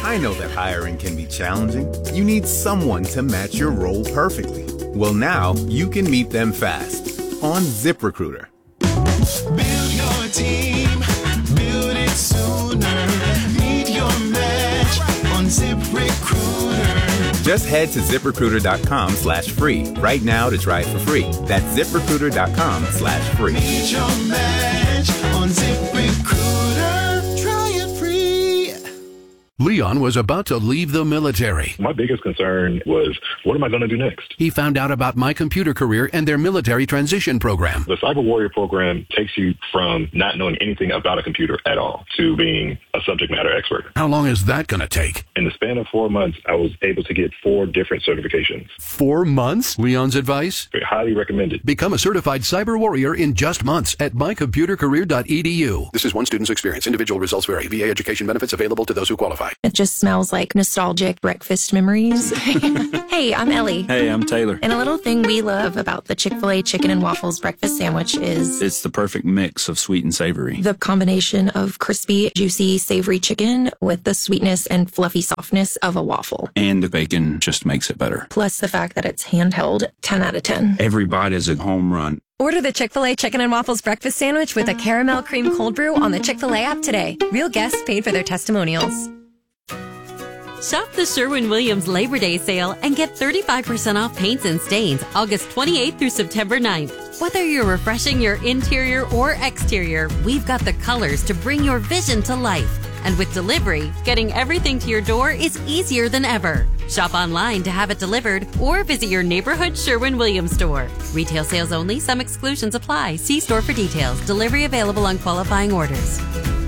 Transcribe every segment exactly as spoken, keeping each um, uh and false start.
I know that hiring can be challenging. You need someone to match your role perfectly. Well, now you can meet them fast on ZipRecruiter. Build your team, build it sooner. Meet your match on ZipRecruiter. Just head to ZipRecruiter.com slash free right now to try it for free. That's ZipRecruiter.com slash free. Meet your match on ZipRecruiter. Try it free. Leon was about to leave the military. My biggest concern was, what am I going to do next? He found out about My Computer Career and their military transition program. The Cyber Warrior program takes you from not knowing anything about a computer at all to being a subject matter expert. How long is that going to take? In the span of four months, I was able to get four different certifications. Four months? Leon's advice? Highly recommended. Become a certified cyber warrior in just months at my computer career dot e d u. This is one student's experience. Individual results vary. V A education benefits available to those who qualify. It just smells like nostalgic breakfast memories. Hey, I'm Ellie. Hey, I'm Taylor. And a little thing we love about the Chick-fil-A chicken and waffles breakfast sandwich is it's the perfect mix of sweet and savory. The combination of crispy, juicy, savory chicken with the sweetness and fluffy softness of a waffle. And the bacon just makes it better. Plus the fact that it's handheld, ten out of ten. Every bite is a home run. Order the Chick-fil-A Chicken and Waffles Breakfast Sandwich with a caramel cream cold brew on the Chick-fil-A app today. Real guests paid for their testimonials. Shop the Sherwin-Williams Labor Day sale and get thirty-five percent off paints and stains August twenty-eighth through September ninth. Whether you're refreshing your interior or exterior, we've got the colors to bring your vision to life. And with delivery, getting everything to your door is easier than ever. Shop online to have it delivered or visit your neighborhood Sherwin-Williams store. Retail sales only. Some exclusions apply. See store for details. Delivery available on qualifying orders.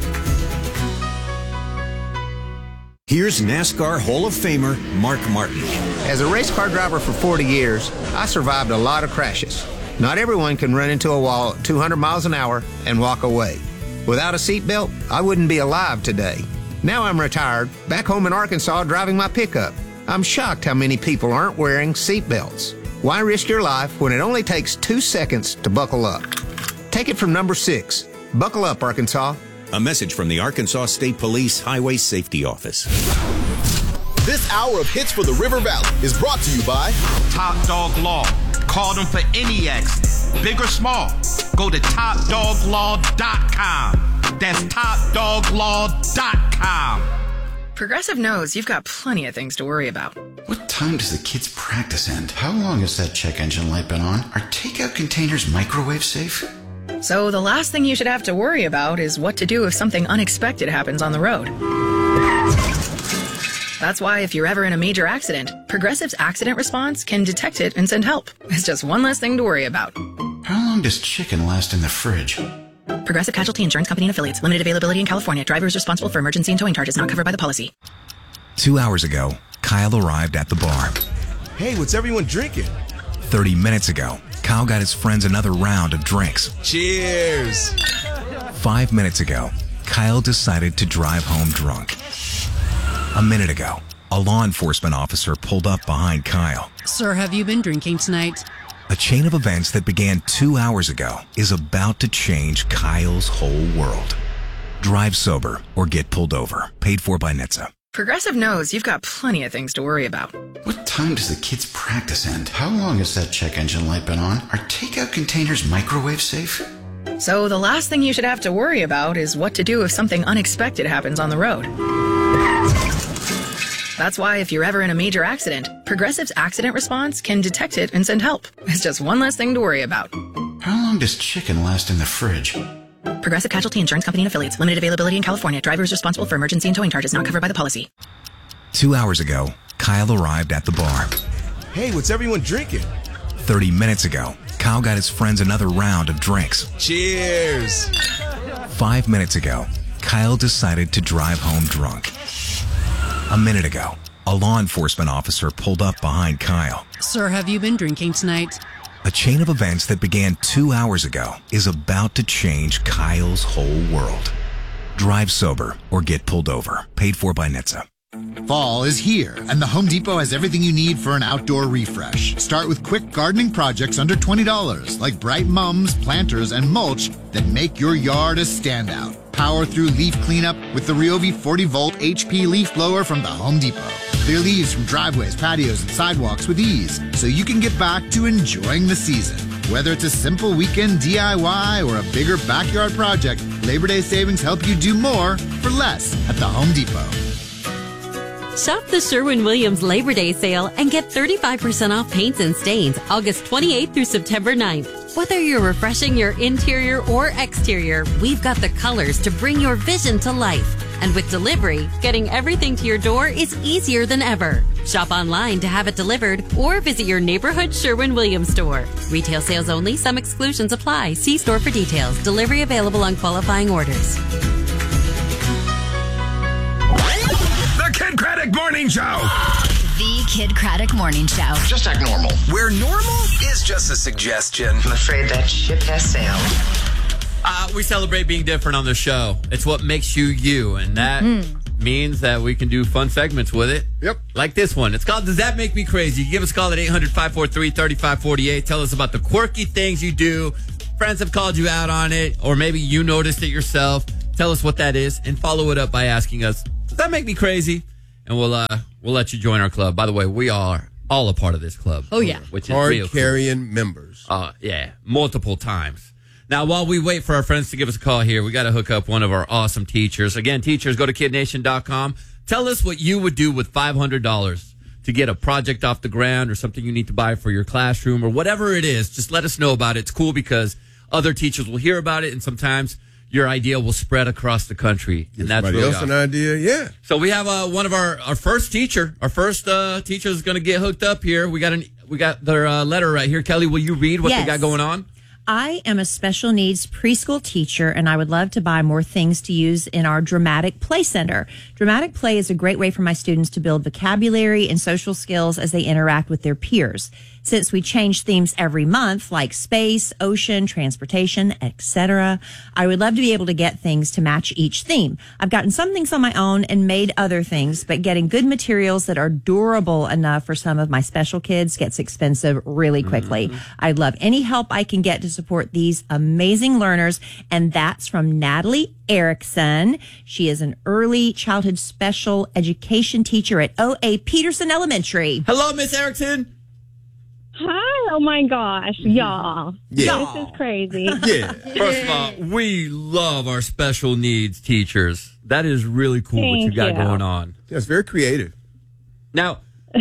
Here's NASCAR Hall of Famer Mark Martin. As a race car driver for forty years, I survived a lot of crashes. Not everyone can run into a wall at two hundred miles an hour and walk away. Without a seatbelt, I wouldn't be alive today. Now I'm retired, back home in Arkansas driving my pickup. I'm shocked how many people aren't wearing seatbelts. Why risk your life when it only takes two seconds to buckle up? Take it from number six. Buckle up, Arkansas. A message from the Arkansas State Police Highway Safety Office. This hour of Hits for the River Valley is brought to you by Top Dog Law. Call them for any accident, big or small. Go to top dog law dot com. That's top dog law dot com. Progressive knows you've got plenty of things to worry about. What time does the kids' practice end? How long has that check engine light been on? Are takeout containers microwave safe? So the last thing you should have to worry about is what to do if something unexpected happens on the road. That's why if you're ever in a major accident, Progressive's accident response can detect it and send help. It's just one less thing to worry about. How long does chicken last in the fridge? Progressive Casualty Insurance Company and Affiliates. Limited availability in California. Driver is responsible for emergency and towing charges not covered by the policy. Two hours ago, Kyle arrived at the bar. Hey, what's everyone drinking? Thirty minutes ago, Kyle got his friends another round of drinks. Cheers! Five minutes ago, Kyle decided to drive home drunk. A minute ago, a law enforcement officer pulled up behind Kyle. Sir, have you been drinking tonight? A chain of events that began two hours ago is about to change Kyle's whole world. Drive sober or get pulled over. Paid for by N H T S A. Progressive knows you've got plenty of things to worry about. What time does the kids' practice end? How long has that check engine light been on? Are takeout containers microwave safe? So the last thing you should have to worry about is what to do if something unexpected happens on the road. That's why if you're ever in a major accident, Progressive's accident response can detect it and send help. It's just one less thing to worry about. How long does chicken last in the fridge? Progressive Casualty Insurance Company and Affiliates. Limited availability in California. Driver is responsible for emergency and towing charges not covered by the policy. Two hours ago, Kyle arrived at the bar. Hey, what's everyone drinking? Thirty minutes ago, Kyle got his friends another round of drinks. Cheers! Five minutes ago, Kyle decided to drive home drunk. A minute ago, a law enforcement officer pulled up behind Kyle. Sir, have you been drinking tonight? A chain of events that began two hours ago is about to change Kyle's whole world. Drive sober or get pulled over. Paid for by N H T S A. Fall is here, and the Home Depot has everything you need for an outdoor refresh. Start with quick gardening projects under twenty dollars, like bright mums, planters, and mulch that make your yard a standout. power through leaf cleanup with the Ryobi forty volt H P leaf blower from the Home Depot. Clear leaves from driveways, patios, and sidewalks with ease, so you can get back to enjoying the season. Whether it's a simple weekend D I Y or a bigger backyard project, Labor Day savings help you do more for less at the Home Depot. Shop the Sherwin-Williams Labor Day sale and get thirty-five percent off paints and stains August twenty-eighth through September ninth. Whether you're refreshing your interior or exterior, we've got the colors to bring your vision to life. And with delivery, getting everything to your door is easier than ever. Shop online to have it delivered or visit your neighborhood Sherwin-Williams store. Retail sales only. Some exclusions apply. See store for details. Delivery available on qualifying orders. The Kid Craddock Morning Show. The Kid Craddock Morning Show. Just act normal. Where normal is just a suggestion. I'm afraid that ship has sailed. Uh, we celebrate being different on the show. It's what makes you you, and that mm-hmm. means that we can do fun segments with it. Yep. Like this one. It's called Does That Make Me Crazy? Give us a call at eight hundred, five four three, three five four eight. Tell us about the quirky things you do. Friends have called you out on it, or maybe you noticed it yourself. Tell us what that is, and follow it up by asking us, does that make me crazy? And we'll uh, we'll let you join our club. By the way, we are all a part of this club. Oh, yeah. Which is real cool. Card-carrying members. Uh, yeah, multiple times. Now, while we wait for our friends to give us a call here, we got to hook up one of our awesome teachers. Again, teachers, go to kid nation dot com. Tell us what you would do with five hundred dollars to get a project off the ground or something you need to buy for your classroom or whatever it is. Just let us know about it. It's cool because other teachers will hear about it, and sometimes your idea will spread across the country. And that's Somebody really else awesome. an idea, yeah. So we have uh, one of our, our first teacher. Our first uh, teacher is going to get hooked up here. We got an we got their uh, letter right here. Kelly, will you read what Yes. they got going on? I am a special needs preschool teacher, and I would love to buy more things to use in our Dramatic Play Center. Dramatic Play is a great way for my students to build vocabulary and social skills as they interact with their peers. Since we change themes every month, like space, ocean, transportation, et cetera, I would love to be able to get things to match each theme. I've gotten some things on my own and made other things, but getting good materials that are durable enough for some of my special kids gets expensive really quickly. Mm-hmm. I'd love any help I can get to support these amazing learners, and that's from Natalie Erickson. She is an early childhood special education teacher at O A Peterson Elementary. Hello, Miss Erickson. Hi, oh my gosh, y'all. Yeah. This is crazy. Yeah. First of all, we love our special needs teachers. That is really cool what you Thank got you. going on. Yeah, it's very creative. Now,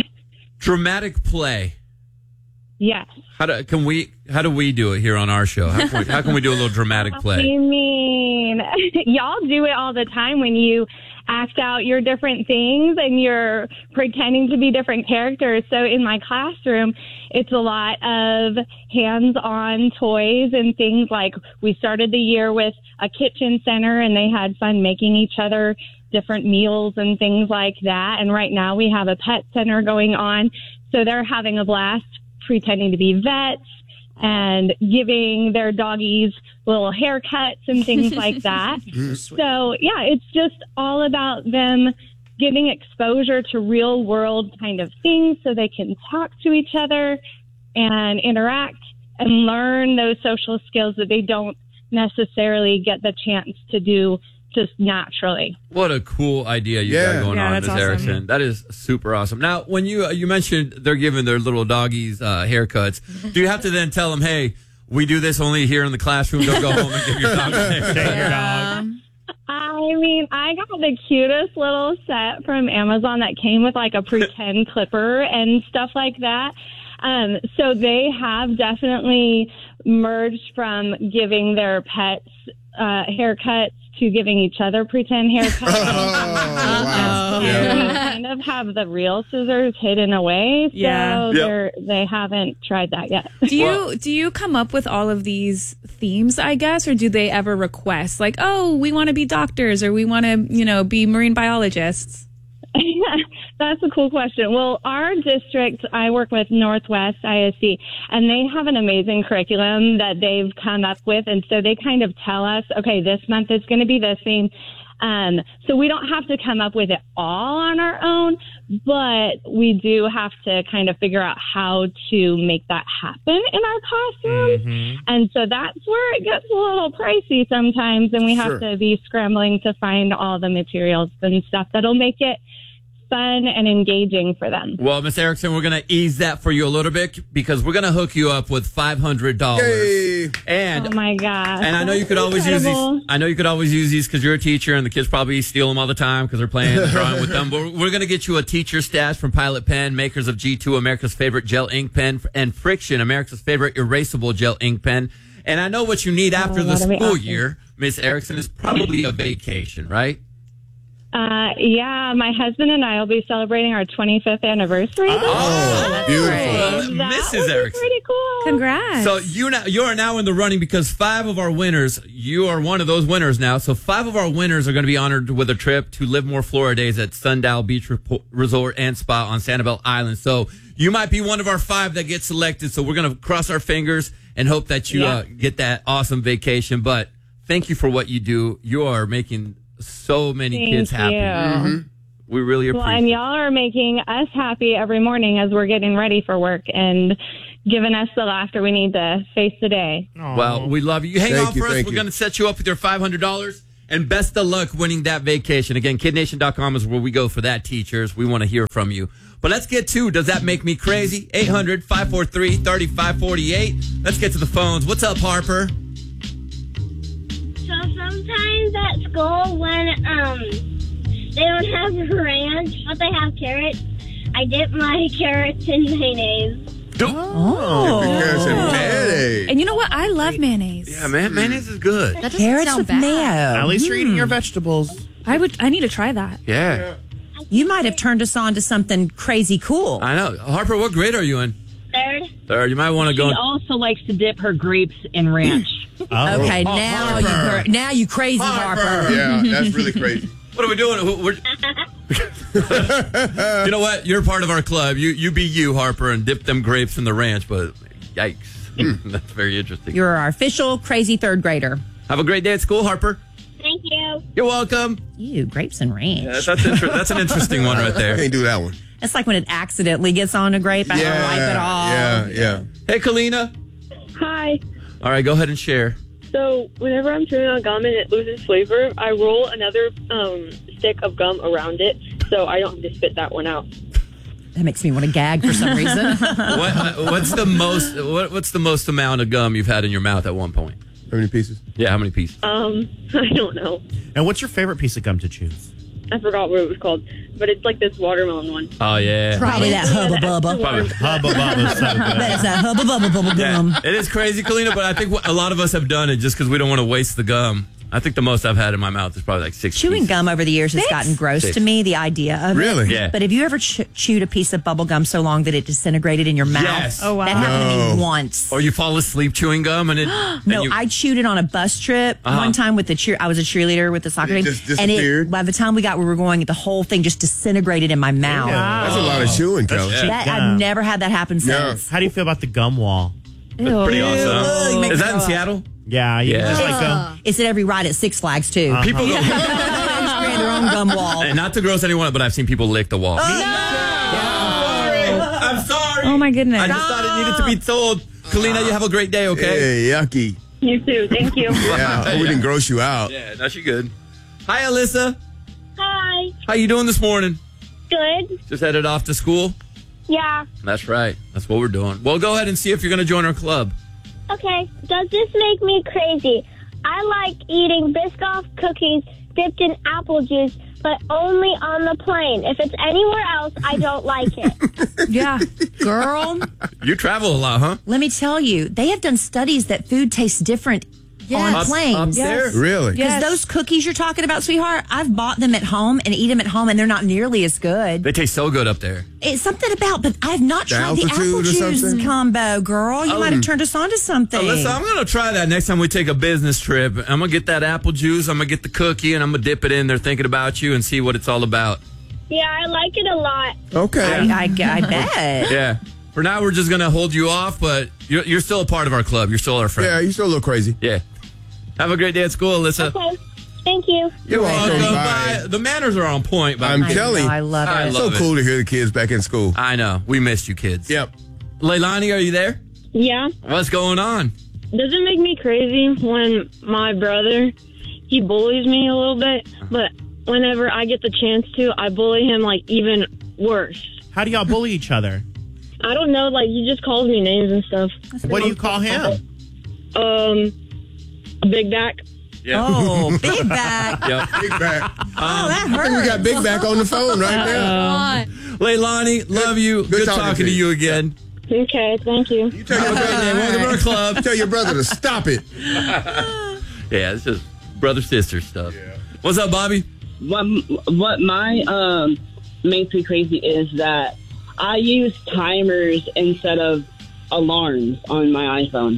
dramatic play. Yes. How do can we how do we do it here on our show? How can we, how can we do a little dramatic play? I mean, y'all do it all the time when you act out your different things and you're pretending to be different characters. So in my classroom, it's a lot of hands-on toys and things like we started the year with a kitchen center and they had fun making each other different meals and things like that. And right now we have a pet center going on. So they're having a blast pretending to be vets and giving their doggies little haircuts and things like that. So, yeah, it's just all about them getting exposure to real world kind of things so they can talk to each other and interact and learn those social skills that they don't necessarily get the chance to do just naturally. What a cool idea you Yeah. got going Yeah, on, that's Miz awesome. Erickson. That is super awesome. Now, when you uh, you mentioned they're giving their little doggies uh, haircuts, do you have to then tell them, hey, we do this only here in the classroom. Don't go home and give your dog a haircut? Yeah. I mean, I got the cutest little set from Amazon that came with like a pretend clipper and stuff like that. Um, so they have definitely merged from giving their pets uh, haircuts to giving each other pretend haircuts. Oh, and yeah. we kind of have the real scissors hidden away, so Yeah. Yep. they're they haven't tried that yet. Do you do you come up with all of these themes, I guess, or do they ever request like, oh, we want to be doctors or we want to, you know, be marine biologists? That's a cool question. Well, our district, I work with Northwest I S D, and they have an amazing curriculum that they've come up with. And so they kind of tell us, okay, this month is going to be this theme. Um, so we don't have to come up with it all on our own, but we do have to kind of figure out how to make that happen in our classrooms. Mm-hmm. And so that's where it gets a little pricey sometimes, and we have Sure. to be scrambling to find all the materials and stuff that'll make it fun and engaging for them. Well, Miss Erickson, we're going to ease that for you a little bit because we're going to hook you up with five hundred dollars. And oh my gosh. And I know you could always Incredible. use these. I know you could always use these because you're a teacher and the kids probably steal them all the time because they're playing and drawing with them. But we're going to get you a teacher stash from Pilot Pen, makers of G two, America's favorite gel ink pen, and Friction, America's favorite erasable gel ink pen. And I know what you need after Oh, the that'll be school awesome. year, Miss Erickson, is probably a vacation, right? Uh, yeah, my husband and I will be celebrating our twenty-fifth anniversary. Oh, beautiful. That Missus would be Erickson. pretty cool. Congrats. So you now you are now in the running because five of our winners, you are one of those winners now. So five of our winners are going to be honored with a trip to Live Florida Days at Sundial Beach Repo- Resort and Spa on Sanibel Island. So you might be one of our five that gets selected. So we're going to cross our fingers and hope that you Yeah. uh, get that awesome vacation. But thank you for what you do. You are making so many Thank kids happy. you. Mhm. We really Well, appreciate and y'all are making us happy every morning as we're getting ready for work and giving us the laughter we need to face the day. Well, we love you. You hang Thank on you, for us. thank We're you. going to set you up with your five hundred dollars. And best of luck winning that vacation. Again, kid nation dot com is where we go for that, teachers. We want to hear from you. But let's get to Does That Make Me Crazy? eight hundred, five four three, three five four eight. Let's get to the phones. What's up, Harper? So sometimes at school when um they don't have ranch, but they have carrots, I dip my carrots in mayonnaise. Oh. Carrots and mayonnaise. And you know what? I love mayonnaise. Yeah, man, mayonnaise is good. That doesn't Carrots sound with bad. mayo. At least you're eating Mm. your vegetables. I would. I need to try that. Yeah. You might have turned us on to something crazy cool. I know. Harper, what grade are you in? Third. Third. You might want to She go. In- also likes to dip her grapes in ranch. Okay, Oh, now Harper. you cra- now you crazy Harper. Yeah, that's really crazy. What are we doing? Who- we're- you know what? You're part of our club. You you be you, Harper, and dip them grapes in the ranch. But yikes, that's very interesting. You're our official crazy third grader. Have a great day at school, Harper. Thank you. You're welcome. You grapes and ranch. Yeah, that's inter- that's an interesting one right there. Can't do that one. It's like when it accidentally gets on a grape. I don't wipe it off. Yeah, yeah. Hey, Kalina. Hi. All right, go ahead and share. So whenever I'm chewing on gum and it loses flavor, I roll another um, stick of gum around it so I don't have to spit that one out. That makes me want to gag for some reason. what, what's the most? What, what's the most amount of gum you've had in your mouth at one point? How many pieces? Yeah, how many pieces? Um, I don't know. And what's your favorite piece of gum to chew? I forgot what it was called, but it's like this watermelon one. Oh yeah, Probably that hubba bubba. Probably. Hubba Bubba's so good. That is that hubba bubba bubba Yeah, gum. it is crazy, Kalina, but I think what- a lot of us have done it just because we don't want to waste the gum. I think the most I've had in my mouth is probably like six. Chewing pieces. gum over the years has Six? gotten gross Six. to me, the idea of Really? it. Yeah. But have you ever ch- chewed a piece of bubble gum so long that it disintegrated in your mouth? Yes. Oh, wow. That happened to No. me once. Or you fall asleep chewing gum and it. No, and you, I chewed it on a bus trip Uh-huh. one time with the cheer. I was a cheerleader with the soccer It team, just and it disappeared? by the time we got where we were going, the whole thing just disintegrated in my mouth. That's a lot of chewing, That's Kelly. cheap That gum. I've never had that happen Yeah. since. How do you feel about the gum wall? That's pretty Ew, you awesome. make Is me that in throw up. Seattle? Yeah, you Yeah. just like gum. It's at every ride at Six Flags too. Uh-huh. People go. Just create their own gum wall. And not to gross anyone, but I've seen people lick the wall. I'm sorry. Oh my goodness. I just thought it needed to be told. Kalina, you have a great day, okay? Yeah, yucky. You too. Thank you. Yeah, I wouldn't gross you out. Yeah, no, she good. Hi, Alyssa. Hi. How you doing this morning? Good. Just headed off to school? Yeah. That's right. That's what we're doing. Well, go ahead and see if you're going to join our club. Okay. Does this make me crazy? I like eating Biscoff cookies dipped in apple juice, but only on the plane. If it's anywhere else, I don't like it. Yeah, girl. You travel a lot, huh? Let me tell you, they have done studies that food tastes different on Up- planes. up there? Really? Because Yes. those cookies you're talking about, sweetheart, I've bought them at home and eat them at home, and they're not nearly as good. They taste so good up there. It's something about, but I've not The tried the altitude apple or juice something? combo, girl. You Oh. might have turned us on to something. Alyssa, I'm going to try that next time we take a business trip. I'm going to get that apple juice. I'm going to get the cookie, and I'm going to dip it in there thinking about you and see what it's all about. Yeah, I like it a lot. Okay. I, I, I bet. Yeah. For now, we're just going to hold you off, but you're, you're still a part of our club. You're still our friend. Yeah, you still look crazy. Yeah. Have a great day at school, Alyssa. Okay. Thank you. You're welcome. Welcome. Bye. Bye. The manners are on point. By I'm I telling know, you. I love I it. So love it. cool to hear the kids back in school. I know. We missed you kids. Yep. Leilani, are you there? Yeah. What's going on? Does it make me crazy when my brother, he bullies me a little bit, but whenever I get the chance to, I bully him like even worse. How do y'all bully each other? I don't know, like he just calls me names and stuff. What do you call him? Um, a big back. Yep. Oh, big back. Yep. Big back. Oh, that I think we hurts. got Big Back on the phone right now. Leilani, love you. Good, talking talking, to to you. you again. Okay, thank you. You tell your brother, Welcome to our club. tell your brother to stop it. Yeah, it's just brother sister stuff. What's up, Bobby? What what my um makes me crazy is that I use timers instead of alarms on my iPhone.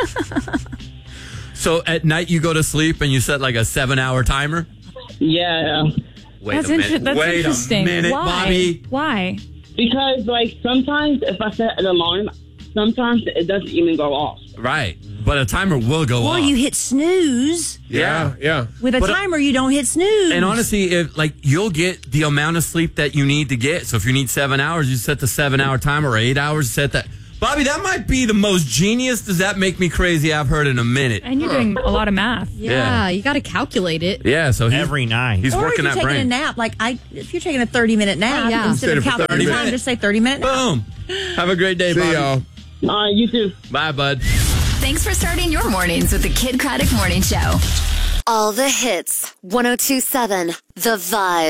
So at night you go to sleep and you set like a seven-hour timer? Yeah. Wait That's a minute. inter- that's Wait interesting. a minute, Why? Bobby. Why? Because like sometimes if I set an alarm, sometimes it doesn't even go off. Right. But a timer will go Well, off. you hit snooze. Yeah. Yeah. With a But, uh, timer, you don't hit snooze. And honestly, if like you'll get the amount of sleep that you need to get. So if you need seven hours, you set the seven-hour timer, or eight hours, you set that. Bobby, that might be the most genius "does that make me crazy" I've heard in a minute. And you're doing a lot of math. Yeah, Yeah. you got to calculate it. Yeah, so he's, Every night. he's or if working you're that taking brain. a nap, like I, if you're taking a thirty minute nap, Oh, yeah. instead, Instead of of calculating thirty time, minutes. just say thirty minute nap. Boom. Have a great day, See Bobby. y'all. All right, you too. Bye, bud. Thanks for starting your mornings with the Kid Craddock Morning Show. All the hits. one oh two point seven The Vibe.